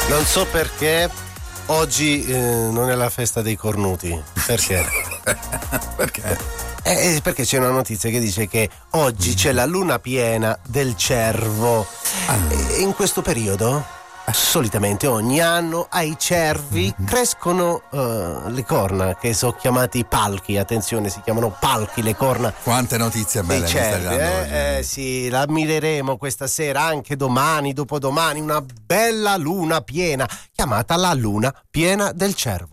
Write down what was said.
Non so perché oggi non è la festa dei cornuti. Perché? Perché? Perché c'è una notizia che dice che oggi c'è la luna piena del cervo. E in questo periodo, solitamente ogni anno, ai cervi crescono le corna, che sono chiamati palchi. Attenzione, si chiamano palchi le corna. Quante notizie belle mi stai cervi, dando oggi. sì, la ammireremo questa sera, anche domani, dopodomani, una bella luna piena, chiamata la luna piena del cervo.